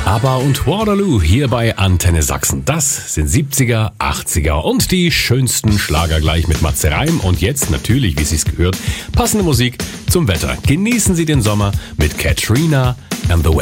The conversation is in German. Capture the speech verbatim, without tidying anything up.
ABBA und Waterloo hier bei Antenne Sachsen. Das sind siebziger, achtziger und die schönsten Schlager gleich mit Matze Reim. Und jetzt natürlich, wie es gehört, passende Musik zum Wetter. Genießen Sie den Sommer mit Katrina and the